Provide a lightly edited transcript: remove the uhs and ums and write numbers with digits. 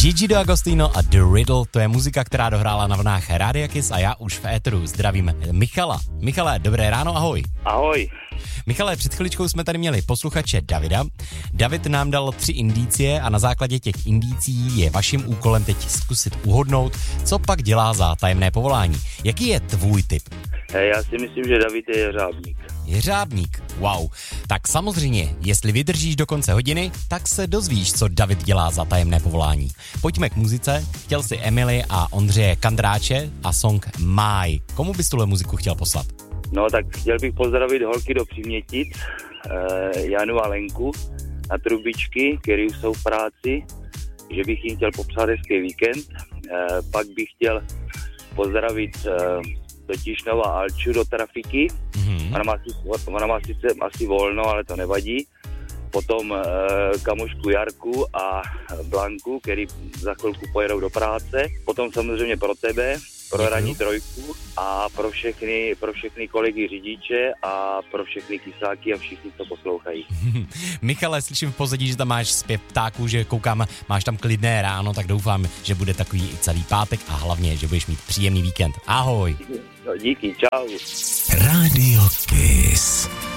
Gigi D'Agostino a The Riddle, to je muzika, která dohrála na vlnách Rádia Kiss a já už v éteru zdravím Michala. Michale, dobré ráno, ahoj. Ahoj. Michale, před chviličkou jsme tady měli posluchače Davida. David nám dal 3 indicie a na základě těch indicí je vaším úkolem teď zkusit uhodnout, co pak dělá za tajemné povolání. Jaký je tvůj tip? Já si myslím, že David je jeřábník. Jeřábník, wow. Tak samozřejmě, jestli vydržíš do konce hodiny, tak se dozvíš, co David dělá za tajemné povolání. Pojďme k muzice. Chtěl si Emily a Ondřeje Kandráče a song Máj. Komu bys tuhle muziku chtěl poslat? No tak chtěl bych pozdravit holky do Přímětic, Janu a Lenku na trubičky, který už jsou v práci, že bych jim chtěl popřát hezký víkend. Pak bych chtěl pozdravit Totižnou a Alču do trafiky. Ona má sice asi volno, ale to nevadí. Potom kamošku Jarku a Blanku, který za chvilku pojedou do práce. Potom samozřejmě pro tebe, pro ranní trojku a pro všechny kolegy řidiče a pro všechny kysáky a všichni, co poslouchají. Michale, slyším v pozadí, že tam máš zpěv ptáků, že koukám, máš tam klidné ráno, tak doufám, že bude takový i celý pátek a hlavně, že budeš mít příjemný víkend. Ahoj. No, díky, čau. Radio Kiss.